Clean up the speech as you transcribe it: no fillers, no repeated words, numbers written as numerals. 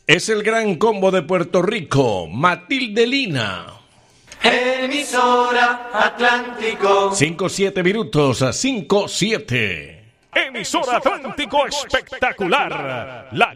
Es el gran combo de Puerto Rico, Matilde Lina. Emisora Atlántico. 5-7 minutos a 5-7. Emisora Atlántico espectacular. La